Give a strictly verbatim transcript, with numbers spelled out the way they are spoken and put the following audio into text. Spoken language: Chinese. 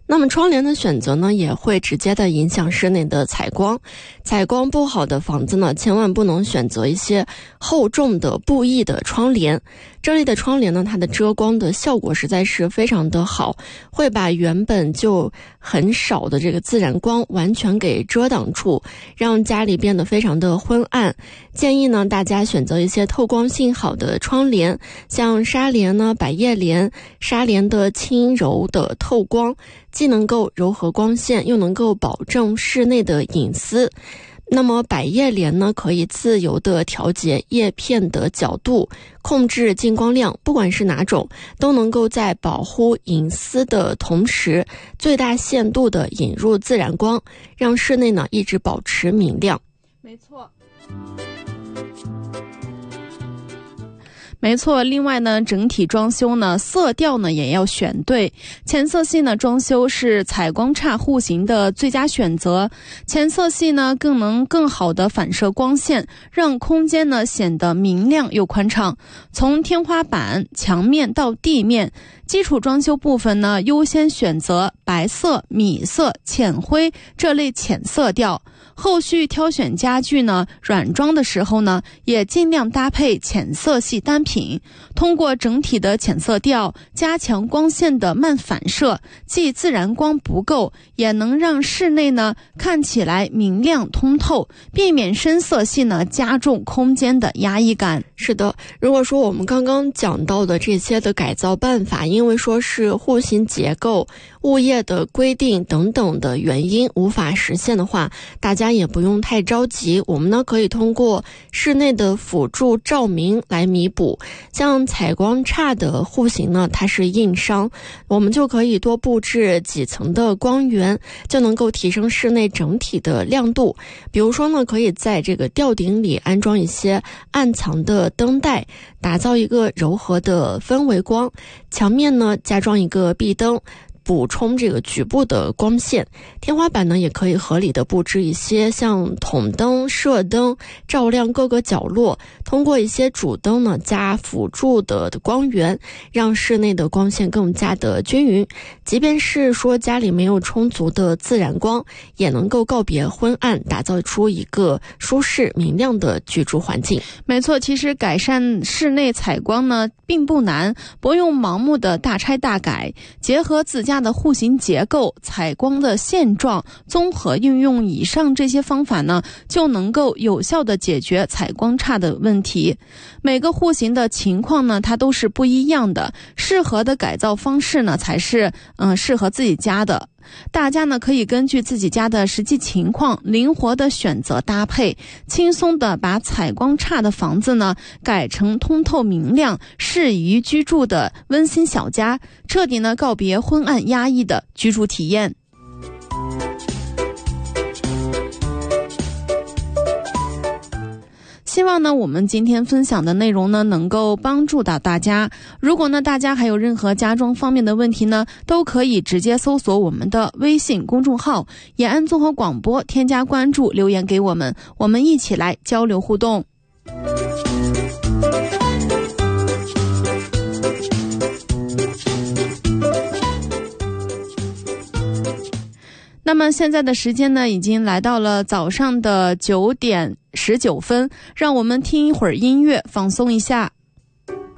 那么窗帘的选择呢，也会直接的影响室内的采光。采光不好的房子呢，千万不能选择一些厚重的布艺的窗帘。这类的窗帘呢，它的遮光的效果实在是非常的好，会把原本就很少的这个自然光完全给遮挡住，让家里变得非常的昏暗。建议呢，大家选择一些透光性好的窗帘，像纱帘呢、百叶帘，纱帘的轻柔的透光，既能够柔和光线，又能够保证室内的隐私。那么百叶帘呢，可以自由的调节叶片的角度，控制进光量，不管是哪种，都能够在保护隐私的同时，最大限度的引入自然光，让室内呢一直保持明亮。 没错。没错，另外呢，整体装修呢，色调呢也要选对。浅色系呢，装修是采光差户型的最佳选择。浅色系呢，更能更好的反射光线，让空间呢显得明亮又宽敞。从天花板、墙面到地面，基础装修部分呢，优先选择白色、米色、浅灰这类浅色调。后续挑选家具呢，软装的时候呢，也尽量搭配浅色系单品，通过整体的浅色调加强光线的慢反射，既自然光不够，也能让室内呢看起来明亮通透，避免深色系呢加重空间的压抑感。 是的，如果说我们刚刚讲到的这些的改造办法，因为说是户型结构、物业的规定等等的原因无法实现的话，大家也不用太着急，我们呢可以通过室内的辅助照明来弥补。像采光差的户型呢，它是硬伤，我们就可以多布置几层的光源，就能够提升室内整体的亮度。比如说呢，可以在这个吊顶里安装一些暗藏的灯带，打造一个柔和的氛围光。墙面呢加装一个壁灯，补充这个局部的光线。天花板呢也可以合理的布置一些像筒灯、射灯，照亮各个角落，通过一些主灯呢加辅助的光源，让室内的光线更加的均匀。即便是说家里没有充足的自然光，也能够告别昏暗，打造出一个舒适明亮的居住环境。 没错，其实改善室内采光呢并不难，不用盲目的大拆大改，结合自家的户型结构、采光的现状，综合运用以上这些方法呢，就能够有效的解决采光差的问题。每个户型的情况呢，它都是不一样的，适合的改造方式呢，才是嗯、呃、适合自己家的。大家呢可以根据自己家的实际情况，灵活的选择搭配，轻松的把采光差的房子呢改成通透明亮、适宜居住的温馨小家，彻底呢告别昏暗压抑的居住体验。希望呢我们今天分享的内容呢能够帮助到大家。如果呢大家还有任何家装方面的问题呢，都可以直接搜索我们的微信公众号延安综合广播，添加关注，留言给我们，我们一起来交流互动。那么现在的时间呢已经来到了早上的九点十九分，让我们听一会儿音乐放松一下。